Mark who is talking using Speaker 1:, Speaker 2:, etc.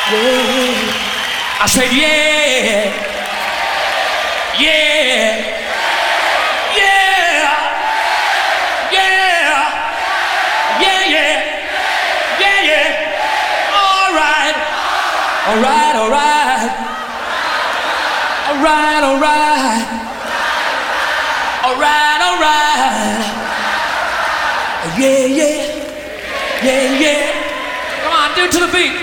Speaker 1: yeah. I said, yeah, yeah, yeah, yeah, yeah, yeah, yeah, yeah. All right, all right, all right, all right, all right, all right, all right. Yeah, yeah, yeah, yeah. Come on, do it to the beat.